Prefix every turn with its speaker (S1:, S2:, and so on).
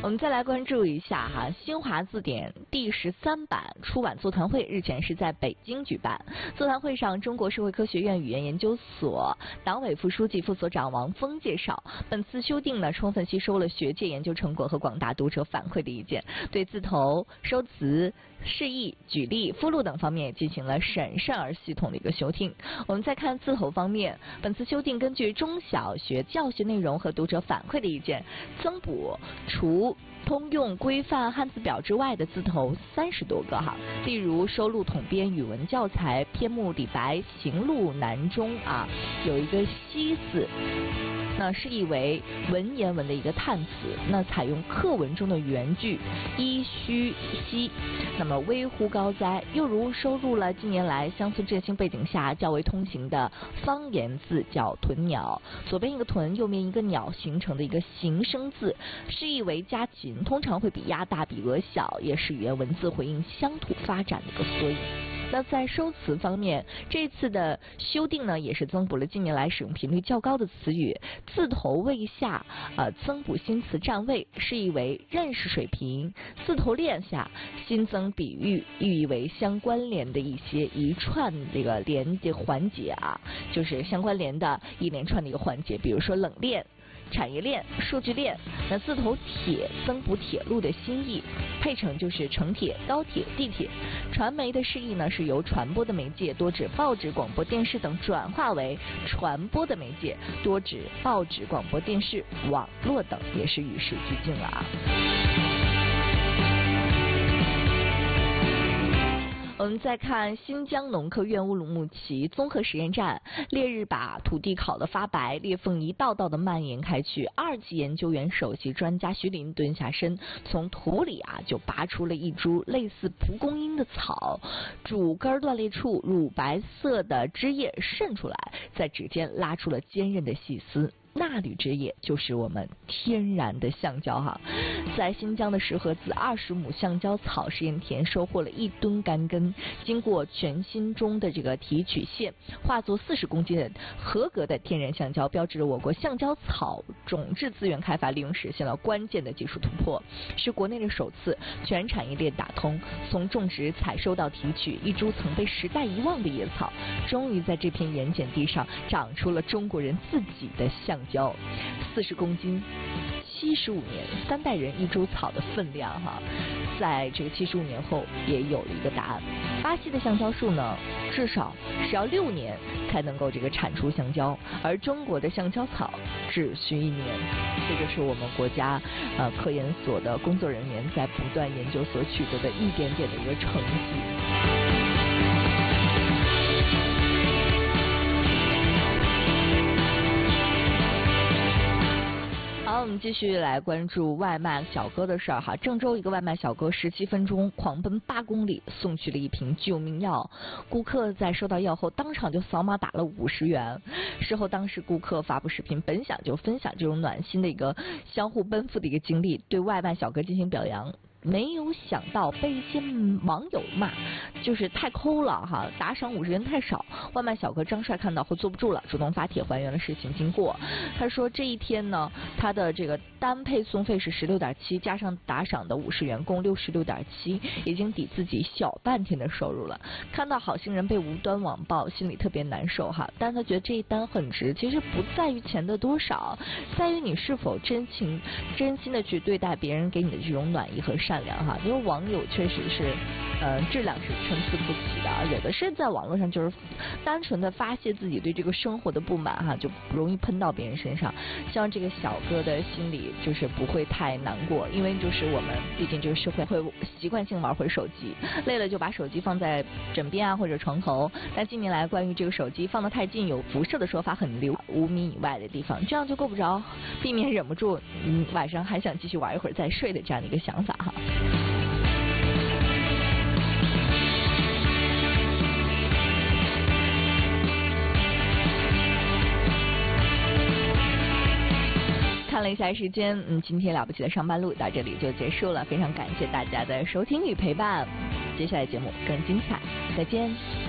S1: 我们再来关注一下哈，新华字典第13版出版座谈会日前是在北京举办。座谈会上，中国社会科学院语言研究所党委副书记、副所长王峰介绍，本次修订呢，充分吸收了学界研究成果和广大读者反馈的意见，对字头、收词、释义、举例、附录等方面也进行了审慎而系统的一个修订。我们再看字头方面，本次修订根据中小学教学内容和读者反馈的意见，增补除通用规范汉字表之外的字头30多个哈，例如收录统编语文教材篇目李白行路南中啊，有一个西字，那释义为文言文的一个叹词，那采用课文中的原句依虚西，那么危乎高哉。又如收录了近年来乡村振兴背景下较为通行的方言字叫豚鸟，左边一个豚，右边一个鸟形成的一个形声字，释义为家禽，通常会比鸭大比鹅小，也是语言文字回应乡土发展的一个缩影。那在收词方面，这次的修订呢，也是增补了近年来使用频率较高的词语，字头位下增补新词占位，释义为认识水平；字头链下新增比喻，寓意为相关联的一些一串这个连的环节啊，就是相关联的一连串的一个环节，比如说冷链、产业链、数据链。那字头铁增补铁路的新义，配成就是城铁、高铁、地铁。传媒的释义呢，是由传播的媒介多指报纸、广播电视等转化为传播的媒介多指报纸、广播电视、网络等，也是与时俱进了啊。我们再看新疆农科院乌鲁木齐综合实验站，烈日把土地烤得发白，裂缝一道道的蔓延开去。2级研究员首席专家徐林蹲下身，从土里就拔出了一株类似蒲公英的草，主根断裂处乳白色的枝叶渗出来，在指尖拉出了坚韧的细丝。那缕枝叶就是我们天然的橡胶哈，在新疆的石河子20亩橡胶草实验田收获了1吨干根，经过全新中的这个提取线，化作40公斤的合格的天然橡胶，标志着我国橡胶草种质资源开发利用实现了关键的技术突破，是国内的首次全产业链打通，从种植、采收到提取，一株曾被时代遗忘的野草，终于在这片盐碱地上长出了中国人自己的橡胶，40公斤，75年，3代人一株草的分量哈，在这个75年后也有了一个答案。巴西的橡胶树呢，至少是要6年才能够这个产出橡胶，而中国的橡胶草只需1年。这就是我们国家科研所的工作人员在不断研究所取得的一点点的一个成绩。好，我们继续来关注外卖小哥的事儿哈。郑州一个外卖小哥17分钟狂奔8公里送去了一瓶救命药，顾客在收到药后当场就扫码打了50元。事后当时顾客发布视频，本想就分享这种暖心的一个相互奔赴的一个经历，对外卖小哥进行表扬。没有想到被一些网友骂，就是太抠了哈，打赏50元太少。外卖小哥张帅看到后坐不住了，主动发帖还原了事情经过。他说这一天呢，他的这个单配送费是16.7，加上打赏的50元，共66.7，已经抵自己小半天的收入了。看到好心人被无端网暴，心里特别难受哈。但他觉得这一单很值，其实不在于钱的多少，在于你是否真心的去对待别人给你的这种暖意和善良哈。因为网友确实是质量是参差不齐的，有的是在网络上就是单纯的发泄自己对这个生活的不满哈，就容易喷到别人身上。希望这个小哥的心里就是不会太难过，因为就是我们毕竟这个社会会习惯性玩回手机，累了就把手机放在枕边啊或者床头。但近年来关于这个手机放得太近有辐射的说法很流，5米以外的地方，这样就够不着，避免忍不住晚上还想继续玩一会儿再睡的这样的一个想法哈。看了一下时间，今天了不起的上班路到这里就结束了，非常感谢大家的收听与陪伴，接下来节目更精彩，再见。